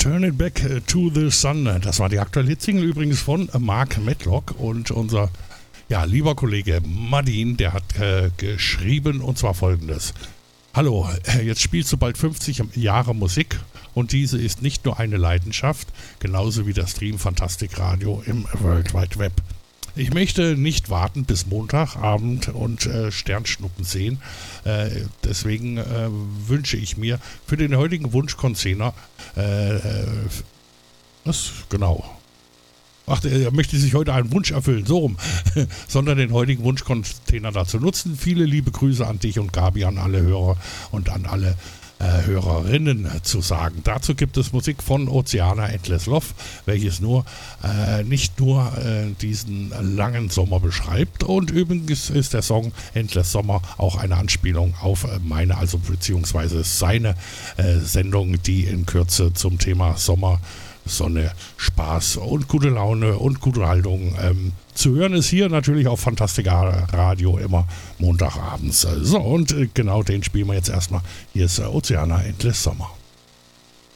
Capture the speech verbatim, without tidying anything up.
Turn It Back to the Sun. Das war die aktuelle Hitsingle übrigens von Mark Medlock und unser ja, lieber Kollege Madin, der hat äh, geschrieben und zwar folgendes. Hallo, jetzt spielst du bald fünfzig Jahre Musik und diese ist nicht nur eine Leidenschaft, genauso wie das Stream Fantastic Radio im World Wide Web. Ich möchte nicht warten bis Montagabend und äh, Sternschnuppen sehen. Äh, deswegen äh, wünsche ich mir für den heutigen Wunschcontainer äh, äh, was genau. Ach, er möchte sich heute einen Wunsch erfüllen, so rum, sondern den heutigen Wunschcontainer dazu nutzen. Viele liebe Grüße an dich und Gabi, an alle Hörer und an alle äh, Hörerinnen zu sagen. Dazu gibt es Musik von Oceana Endless Love, welches nur äh, nicht nur äh, diesen langen Sommer beschreibt. Und übrigens ist der Song Endless Sommer auch eine Anspielung auf meine, also beziehungsweise seine äh, Sendung, die in Kürze zum Thema Sommer, Sonne, Spaß und gute Laune und gute Haltung ähm, zu hören ist hier natürlich auf Fantastica Radio immer Montagabends. So, und äh, genau den spielen wir jetzt erstmal. Hier ist äh, Oceana Endless Sommer.